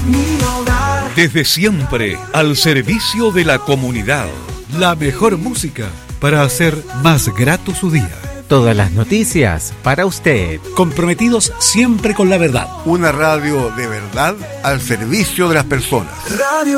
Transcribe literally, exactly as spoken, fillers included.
mi hogar. Desde siempre, al servicio de la comunidad. La mejor música para hacer más grato su día. Todas las noticias para usted. Comprometidos siempre con la verdad. Una radio de verdad al servicio de las personas. Radio